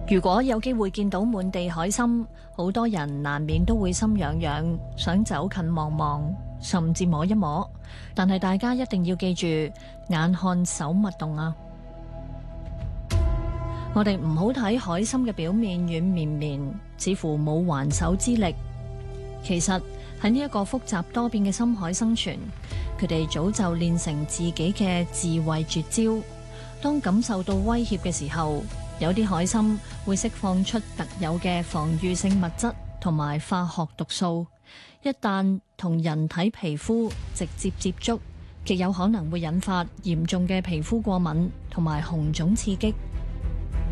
如果有機會見到滿地海參，好多人難免都會心癢癢，想走近望望，甚至摸一摸。但係大家一定要記住，眼看手勿動啊！我哋唔好睇海參嘅表面軟綿綿，似乎冇還手之力。其實喺呢一個複雜多變嘅深海生存，佢哋早就練成自己嘅自衛絕招。當感受到威脅嘅時候，有啲海參會釋放出特有嘅防禦性物質同埋化學毒素，一旦同人體皮膚直接接觸，極有可能會引發嚴重嘅皮膚過敏同埋紅腫刺激。